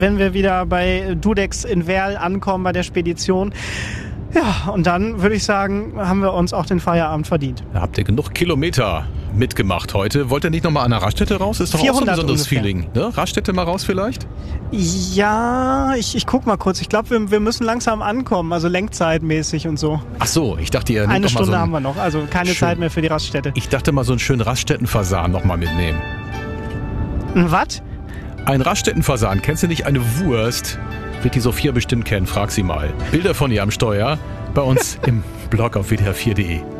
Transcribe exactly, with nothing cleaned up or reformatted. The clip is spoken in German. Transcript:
wenn wir wieder bei Dudex in Werl ankommen bei der Spedition. Ja, und dann würde ich sagen, haben wir uns auch den Feierabend verdient. Da habt ihr genug Kilometer mitgemacht heute. Wollt ihr nicht nochmal an der Raststätte raus? Ist doch auch so ein besonderes ungefähr. Feeling. Ne? Raststätte mal raus vielleicht? Ja, ich, ich guck mal kurz. Ich glaube, wir, wir müssen langsam ankommen, also lenkzeitmäßig und so. Ach so, ich dachte, ihr nehmt Eine doch mal Stunde so ein haben wir noch, also keine schön, Zeit mehr für die Raststätte. Ich dachte mal, so einen schönen Raststättenfasan nochmal mitnehmen. Ein was? Ein Raststättenfasan. Kennst du nicht eine Wurst? Wird die Sophia bestimmt kennen, frag sie mal. Bilder von ihr am Steuer bei uns im Blog auf W D R vier punkt de.